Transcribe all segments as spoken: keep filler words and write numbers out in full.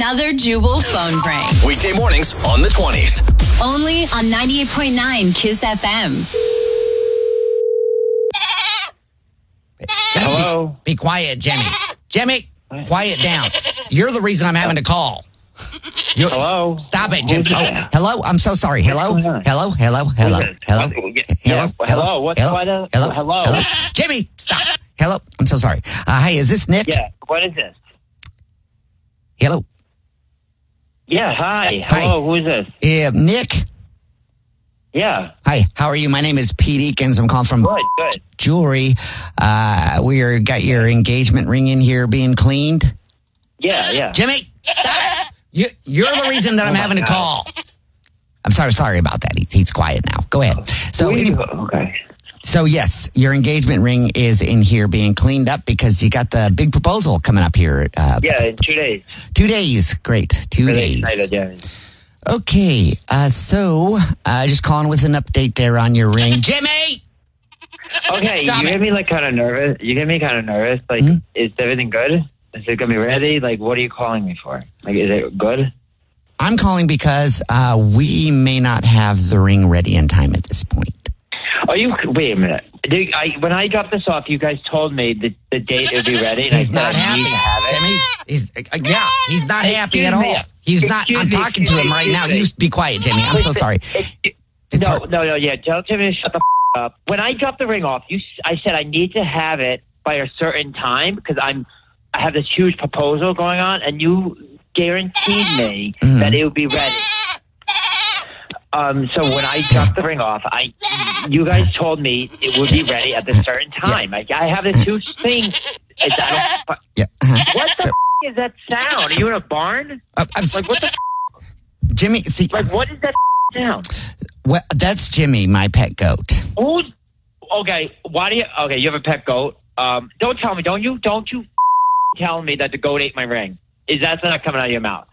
another Jubal phone prank. Weekday mornings on the twenties. Only on ninety-eight point nine Kiss F M. Hello? Be, be quiet, Jimmy. Jimmy, quiet down. You're the reason I'm having to call. You're, Hello? Stop it, Jimmy. Oh, hello? I'm so sorry. Hello? Hello? Hello? Hello? Hello? Yeah, hello? What's Hello? what, uh, Hello? hello? Hello? Jimmy, stop. Hello? I'm so sorry. Uh, hey, is this Nick? Yeah, what is this? Hello? Yeah, hi. Hi. Hello, who is this? Uh, Nick? Yeah. Hi, how are you? My name is Pete Eakins. I'm calling from Good, good. Jewelry. Uh, we are, got your engagement ring in here being cleaned. Yeah, yeah. Jimmy, stop it. You, you're the reason that I'm Oh my having to God. call. I'm sorry, sorry about that. He, he's quiet now. Go ahead. So, Wait, anyway, okay. so yes, your engagement ring is in here being cleaned up because you got the big proposal coming up here. Uh, Yeah, in two days. Two days. Great. Two Really days. excited, yeah. Okay. Uh, so, uh, just calling with an update there on your ring. Jimmy! Okay, Stop you it. get me like kind of nervous. You get me kind of nervous. Like, Mhm. is everything good? Is it gonna be ready? Like, what are you calling me for? Like, is it good? I'm calling because uh, we may not have the ring ready in time at this point. Are you? Wait a minute. Did, I, when I dropped this off, you guys told me the, the date would be ready. And He's I not said I happy, need to have it. Jimmy. He's, uh, yeah, he's not happy Excuse at all. me. He's not. Excuse I'm me, talking to excuse him me, right now. excuse me. You be quiet, Jimmy. I'm so sorry. It's no, hard. no, no, yeah. Tell Timmy to shut the f- up. When I dropped the ring off, you, s- I said I need to have it by a certain time because I'm, I have this huge proposal going on, and you guaranteed me Mhm. that it would be ready. Um, so when I dropped the ring off, I, you guys told me it would be ready at a certain time. I, I have this huge thing. It's, I don't, Yeah. uh-huh. what the f- is that sound? Are you in a barn? Uh, I'm s- Like what the? F- Jimmy, see, like what is that f- sound? well, that's Jimmy, my pet goat. Who's okay? Why do you? Okay, you have a pet goat. Um, don't tell me. Don't you? Don't you tell me that the goat ate my ring? Is that not coming out of your mouth?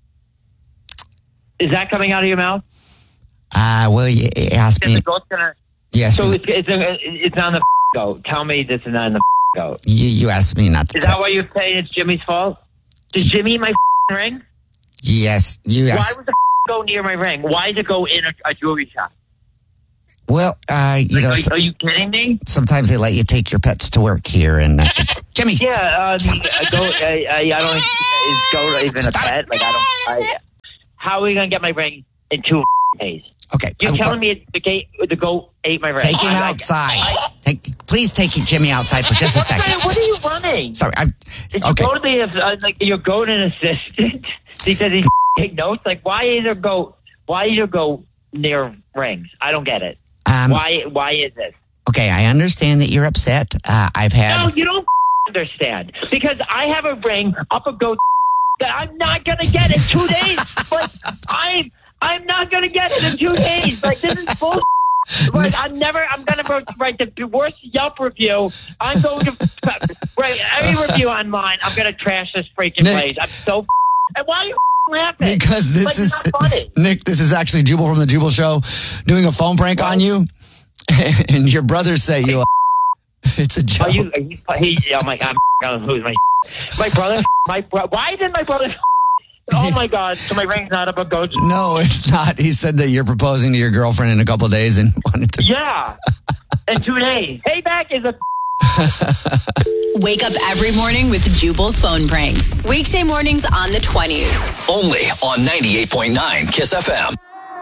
Is that coming out of your mouth? Uh, well, you asked Is me. the goat's gonna? Yes, So it's it's, a, it's not in the goat. Tell me this is not in the goat. you, you asked me not to. Is that why you're saying it's Jimmy's fault? Did Jimmy eat my ring? Yes, you Why asked. was the go near my ring? Why did it go in a, a jewelry shop? Well, uh, you know, Are, so- are you kidding me? sometimes they let you take your pets to work here, and uh, Jimmy. Yeah, um, a goat. I, I, I don't. Is goat even a Stop. pet? Like I don't. I, how are we gonna get my ring in two days? Okay, You're uh, telling me the gate, the goat ate my ring? take him I- I- outside. I- Take, please take Jimmy outside for just a What, second. what are you running? Sorry, I. Did you Okay, go to the uh, like your goat and assistant? He said he take notes. Like why is there goat? Why is there goat near rings? I don't get it. um, Why? Why is this? okay, I understand that you're upset. Uh, I've had. No, you don't understand because I have a ring up a goat that I'm not gonna get in two days. Like I'm, I'm not gonna get it in two days. Like this is bull. Like I'm never. I'm gonna write the worst Yelp review. I'm going to write every review online. I'm gonna trash this freaking Nick. place. I'm so. And why are you laughing? Because this Like, is it's not funny. Nick. This is actually Jubal from the Jubal Show doing a phone prank on you, and your brothers say you. Are, it's a joke. Are you? Are you he, oh my god! I'm gonna lose my. My brother. My bro. Why did my brother? Oh my god! So my ring's not up a goat. No, it's not. He said that you're proposing to your girlfriend in a couple of days and wanted to. Yeah, in two days. Payback is a. Wake up every morning with Jubal phone pranks. Weekday mornings on the twenties. Only on ninety-eight point nine Kiss F M.